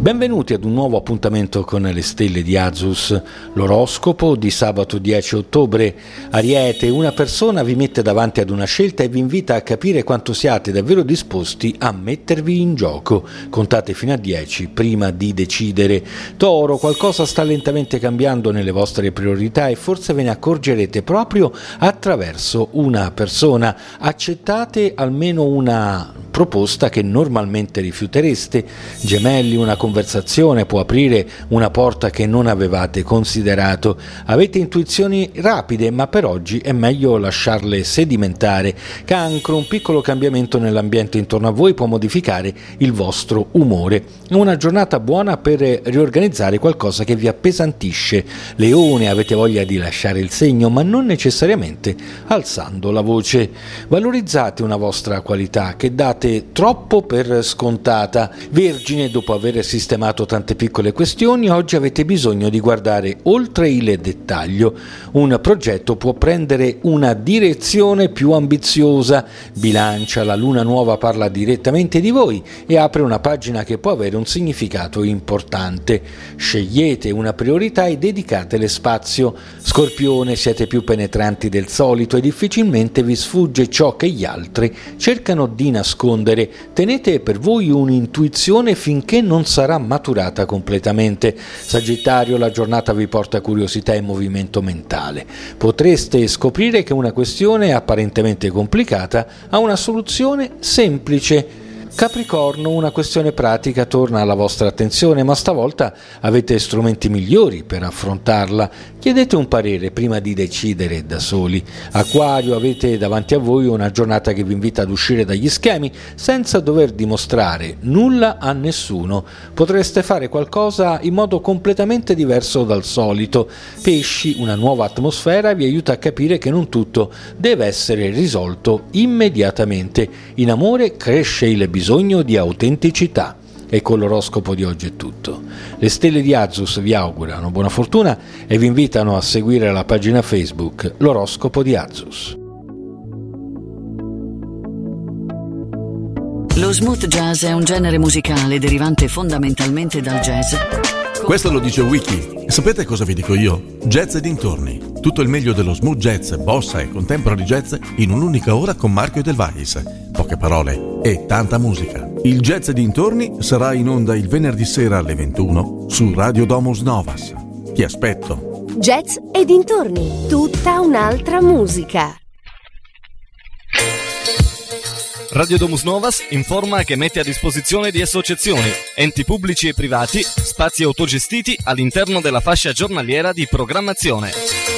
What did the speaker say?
Benvenuti ad un nuovo appuntamento con le stelle di Azus, l'oroscopo di sabato 10 ottobre. Ariete, una persona vi mette davanti ad una scelta e vi invita a capire quanto siate davvero disposti a mettervi in gioco. Contate fino a 10 prima di decidere. Toro, qualcosa sta lentamente cambiando nelle vostre priorità e forse ve ne accorgerete proprio attraverso una persona. Accettate almeno una proposta che normalmente rifiutereste. Gemelli, una conversazione può aprire una porta che non avevate considerato. Avete intuizioni rapide, ma per oggi è meglio lasciarle sedimentare. Cancro, un piccolo cambiamento nell'ambiente intorno a voi può modificare il vostro umore. Una giornata buona per riorganizzare qualcosa che vi appesantisce. Leone, avete voglia di lasciare il segno, ma non necessariamente alzando la voce. Valorizzate una vostra qualità che date troppo per scontata. Vergine, dopo aver sistemato tante piccole questioni, oggi avete bisogno di guardare oltre il dettaglio. Un progetto può prendere una direzione più ambiziosa. Bilancia, la luna nuova parla direttamente di voi e apre una pagina che può avere un significato importante. Scegliete una priorità e dedicatele spazio. Scorpione, siete più penetranti del solito e difficilmente vi sfugge ciò che gli altri cercano di nascondere. Tenete per voi un'intuizione finché non sarà maturata completamente. Sagittario, la giornata vi porta curiosità e movimento mentale. Potreste scoprire che una questione apparentemente complicata ha una soluzione semplice. Capricorno, una questione pratica torna alla vostra attenzione, ma stavolta avete strumenti migliori per affrontarla. Chiedete un parere prima di decidere da soli. Acquario, avete davanti a voi una giornata che vi invita ad uscire dagli schemi senza dover dimostrare nulla a nessuno. Potreste fare qualcosa in modo completamente diverso dal solito. Pesci, una nuova atmosfera vi aiuta a capire che non tutto deve essere risolto immediatamente. In amore cresce il bisogno di autenticità. E con l'oroscopo di oggi è tutto. Le stelle di Azus vi augurano buona fortuna e vi invitano a seguire la pagina Facebook L'oroscopo di Azus. Lo smooth jazz è un genere musicale derivante fondamentalmente dal jazz. Questo lo dice Wiki. Sapete cosa vi dico io? Jazz e dintorni. Tutto il meglio dello smooth jazz, bossa e contemporary jazz in un'unica ora con Marco Edelweiss. Poche parole e tanta musica. Il Jazz e dintorni sarà in onda il venerdì sera alle 21 su Radio Domus Novas. Ti aspetto. Jazz e dintorni, tutta un'altra musica. Radio Domus Novas informa che mette a disposizione di associazioni, enti pubblici e privati, spazi autogestiti all'interno della fascia giornaliera di programmazione.